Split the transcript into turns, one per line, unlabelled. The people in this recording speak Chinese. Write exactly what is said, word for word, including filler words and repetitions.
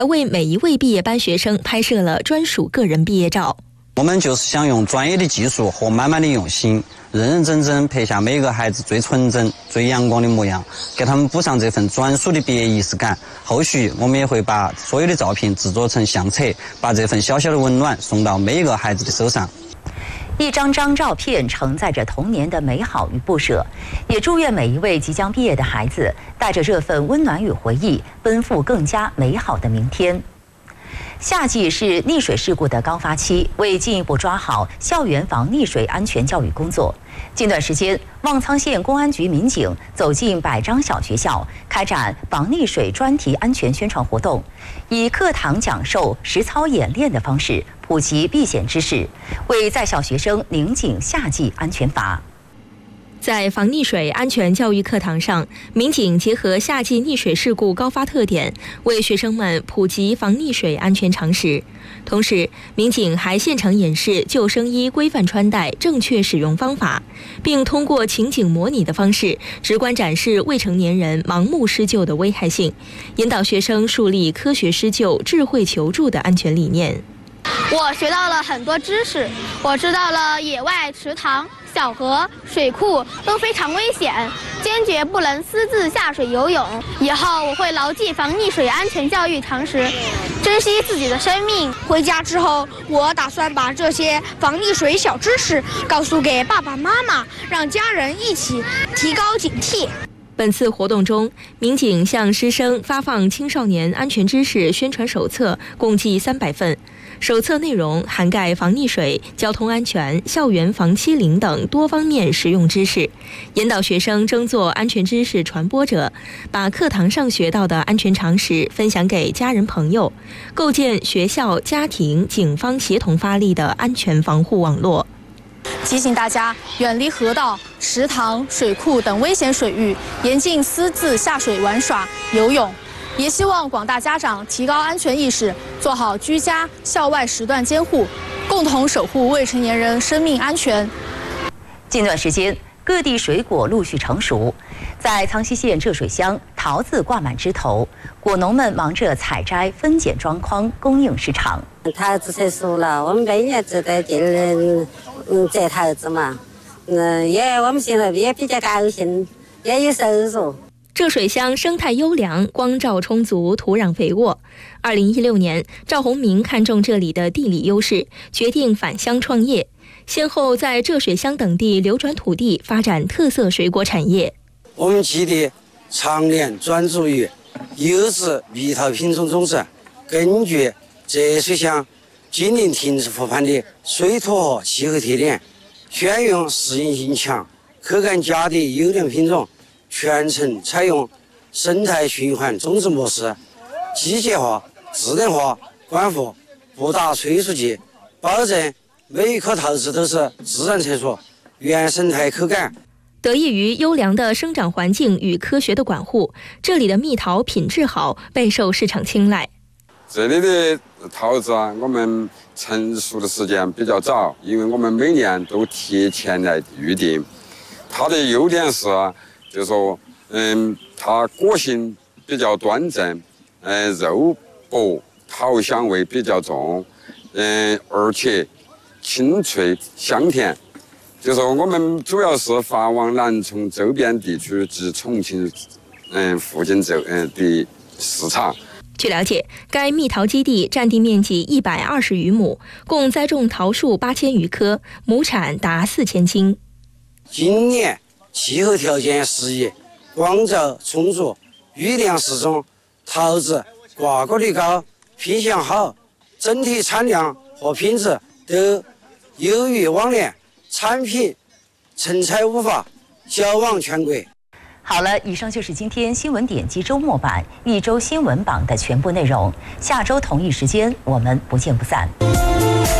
为每一位毕业班学生拍摄了专属个人毕业照。
我们就是想用专业的技术和满满的用心，认认真真拍下每个孩子最纯真、最阳光的模样，给他们补上这份专属的毕业仪式感。后续我们也会把所有的照片制作成相册，把这份小小的温暖送到每一个孩子的手上。
一张张照片承载着童年的美好与不舍，也祝愿每一位即将毕业的孩子带着这份温暖与回忆，奔赴更加美好的明天。夏季是溺水事故的高发期，为进一步抓好校园防溺水安全教育工作，近段时间，望苍县公安局民警走进百张小学校，开展防溺水专题安全宣传活动，以课堂讲授、实操演练的方式普及避险知识，为在校学生拧紧夏季安全阀。
在防溺水安全教育课堂上，民警结合夏季溺水事故高发特点，为学生们普及防溺水安全常识。同时，民警还现场演示救生衣规范穿戴、正确使用方法，并通过情景模拟的方式，直观展示未成年人盲目施救的危害性，引导学生树立科学施救、智慧求助的安全理念。
我学到了很多知识，我知道了野外池塘、小河、水库都非常危险，坚决不能私自下水游泳。以后我会牢记防溺水安全教育常识，珍惜自己的生命。
回家之后，我打算把这些防溺水小知识告诉给爸爸妈妈，让家人一起提高警惕。
本次活动中，民警向师生发放青少年安全知识宣传手册，共计三百份。手册内容涵盖防溺水、交通安全、校园防欺凌等多方面实用知识，引导学生争做安全知识传播者，把课堂上学到的安全常识分享给家人朋友，构建学校、家庭、警方协同发力的安全防护网络。
提醒大家远离河道、池塘、水库等危险水域，严禁私自下水玩耍、游泳。也希望广大家长提高安全意识，做好居家、校外时段监护，共同守护未成年人生命安全。
近段时间，各地水果陆续成熟，在苍溪县浙水乡，桃子挂满枝头，果农们忙着采摘、分拣装筐，供应市场。
桃子成熟了，我们每年都在进嗯嗯摘桃子嘛，嗯也我们现在也比较高兴，也有收入。
浙水乡生态优良，光照充足，土壤肥沃。二零一六年，赵洪明看中这里的地理优势，决定返乡创业，先后在浙水乡等地流转土地，发展特色水果产业。
我们基地常年专注于优质蜜桃品种种子，根据浙水乡紧邻停滞湖畔的水土和气候特点，选用适应性强、可感佳的优良品种。全程采用生态循环种植模式，机械化、智能化管护，不打催熟剂，保证每一颗桃子都是自然成熟、原生态口感。
得益于优良的生长环境与科学的管护，这里的蜜桃品质好，备受市场青睐。
这里的桃子啊，我们成熟的时间比较早，因为我们每年都提前来预定。它的优点是啊，就是说，嗯，它果形比较端正，嗯，肉薄，桃香味比较重，嗯，而且清脆香甜。就是说，我们主要是发往南充周边地区及重庆，嗯，附近这嗯的市场。
据了解，该蜜桃基地占地面积一百二十余亩，共栽种桃树八千余棵，亩产达四千斤。
今年气候条件适宜，光照充足，雨量适中，桃子挂果率高，品相好，整体产量和品质都优于往年，产品成采无法，销往全国。
好了，以上就是今天新闻点击周末版一周新闻榜的全部内容。下周同一时间，我们不见不散。